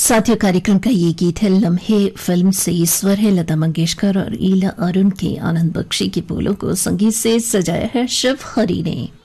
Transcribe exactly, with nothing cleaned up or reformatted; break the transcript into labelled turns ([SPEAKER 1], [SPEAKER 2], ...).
[SPEAKER 1] साथियों, कार्यक्रम का ये गीत है लम्हे फिल्म से। स्वर है लता मंगेशकर और ईला अरुण के। आनंद बख्शी के बोलों को संगीत से सजाया है शिव हरि ने।